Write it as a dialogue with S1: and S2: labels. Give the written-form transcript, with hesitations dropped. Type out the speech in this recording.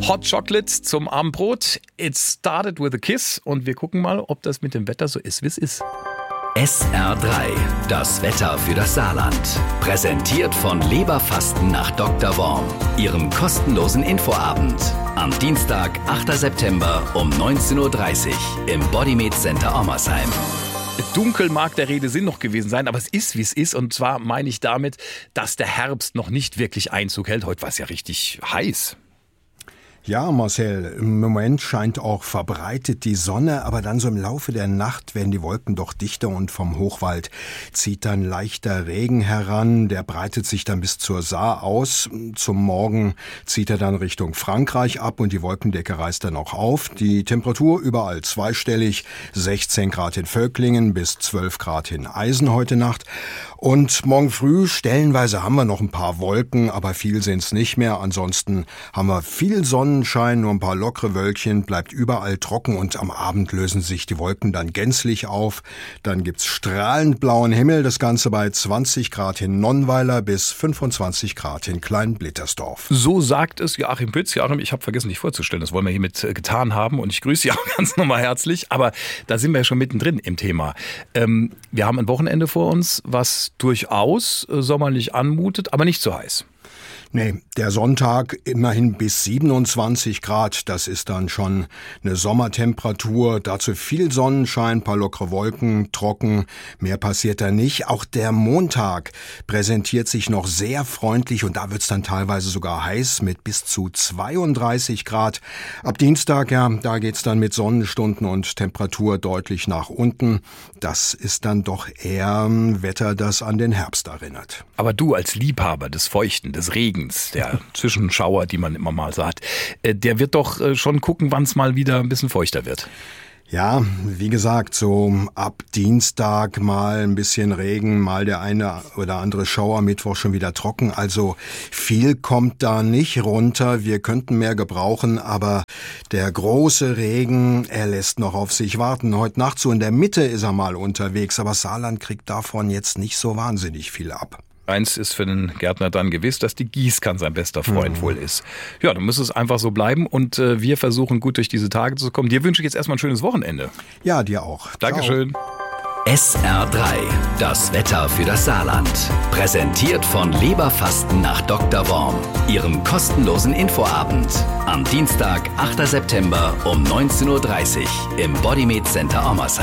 S1: Hot Chocolate zum Abendbrot. It started with a kiss. Und wir gucken mal, ob das mit dem Wetter so ist, wie es ist.
S2: SR3, das Wetter für das Saarland. Präsentiert von Leberfasten nach Dr. Worm, Ihrem kostenlosen Infoabend. Am Dienstag, 8. September um 19.30 Uhr im Bodymed Center Ommersheim.
S1: Dunkel mag der Rede Sinn noch gewesen sein, aber es ist, wie es ist. Und zwar meine ich damit, dass der Herbst noch nicht wirklich Einzug hält. Heute war es ja richtig heiß.
S3: Ja, Marcel, im Moment scheint auch verbreitet die Sonne, aber dann so im Laufe der Nacht werden die Wolken doch dichter und vom Hochwald zieht dann leichter Regen heran. Der breitet sich dann bis zur Saar aus. Zum Morgen zieht er dann Richtung Frankreich ab und die Wolkendecke reißt dann auch auf. Die Temperatur überall zweistellig, 16 Grad in Völklingen bis 12 Grad in Eisen heute Nacht. Und morgen früh stellenweise haben wir noch ein paar Wolken, aber viel sind's nicht mehr. Ansonsten haben wir viel Sonnenschein, nur ein paar lockere Wölkchen, bleibt überall trocken und am Abend lösen sich die Wolken dann gänzlich auf. Dann gibt's strahlend blauen Himmel, das Ganze bei 20 Grad in Nonnweiler bis 25 Grad in Kleinblittersdorf.
S1: So sagt es Joachim Pütz. Joachim, ich habe vergessen, dich vorzustellen. Das wollen wir hiermit getan haben und ich grüße Sie auch ganz nochmal herzlich. Aber da sind wir ja schon mittendrin im Thema. Wir haben ein Wochenende vor uns, was durchaus sommerlich anmutet, aber nicht so heiß.
S3: Nee, der Sonntag immerhin bis 27 Grad, das ist dann schon eine Sommertemperatur, dazu viel Sonnenschein, paar lockere Wolken, trocken, mehr passiert da nicht. Auch der Montag präsentiert sich noch sehr freundlich und da wird's dann teilweise sogar heiß mit bis zu 32 Grad. Ab Dienstag, ja, da geht's dann mit Sonnenstunden und Temperatur deutlich nach unten. Das ist dann doch eher Wetter, das an den Herbst erinnert.
S1: Aber du als Liebhaber des Feuchten, des Regens, der Zwischenschauer, die man immer mal sagt, der wird doch schon gucken, wann es mal wieder ein bisschen feuchter wird.
S3: Ja, wie gesagt, so ab Dienstag mal ein bisschen Regen, mal der eine oder andere Schauer, Mittwoch schon wieder trocken. Also viel kommt da nicht runter. Wir könnten mehr gebrauchen, aber der große Regen, er lässt noch auf sich warten. Heute Nacht so in der Mitte ist er mal unterwegs, aber Saarland kriegt davon jetzt nicht so wahnsinnig viel ab.
S1: Eins ist für den Gärtner dann gewiss, dass die Gießkanne sein bester Freund wohl ist. Ja, dann muss es einfach so bleiben und wir versuchen gut durch diese Tage zu kommen. Dir wünsche ich jetzt erstmal ein schönes Wochenende.
S3: Ja, dir auch.
S1: Dankeschön.
S2: SR3, das Wetter für das Saarland. Präsentiert von Leberfasten nach Dr. Worm, Ihrem kostenlosen Infoabend. Am Dienstag, 8. September um 19.30 Uhr im Bodymed Center Ommersheim.